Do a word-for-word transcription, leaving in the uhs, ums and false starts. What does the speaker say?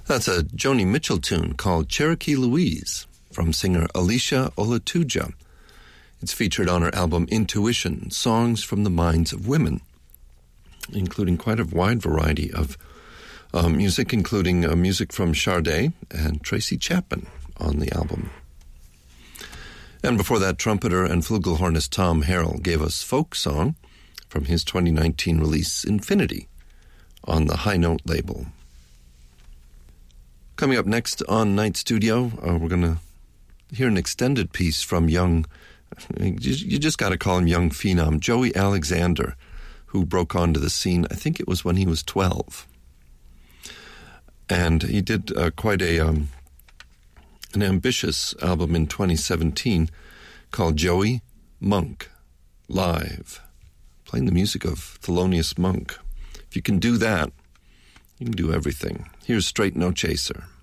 That's a Joni Mitchell tune called Cherokee Louise from singer Alicia Olatuja. It's featured on her album Intuition, Songs from the Minds of Women, including quite a wide variety of uh, music, including uh, music from Sade and Tracy Chapman on the album. And before that, trumpeter and flugelhornist Tom Harrell gave us Folk Song from his twenty nineteen release Infinity on the High Note label. Coming up next on Night Studio, uh, we're going to hear an extended piece from young, you just got to call him young phenom, Joey Alexander, who broke onto the scene, I think it was when he was twelve. And he did uh, quite a um, an ambitious album in twenty seventeen called Joey Monk Live, playing the music of Thelonious Monk. If you can do that, you can do everything. Here's Straight No Chaser.